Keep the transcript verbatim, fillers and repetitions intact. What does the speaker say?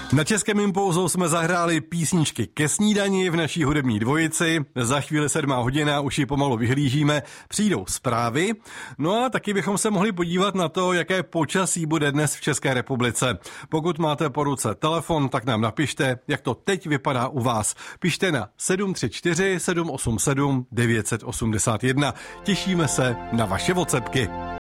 Na Českém impulzu jsme zahráli písničky ke snídani v naší hudební dvojici. Za chvíli sedmá hodina, už ji pomalu vyhlížíme, přijdou zprávy. No a taky bychom se mohli podívat na to, jaké počasí bude dnes v České republice. Pokud máte po ruce telefon, tak nám napište, jak to teď vypadá u vás. Pište na sedm tři čtyři sedm osm sedm devět osm jedna. Těšíme se na vaše WhatsAppky.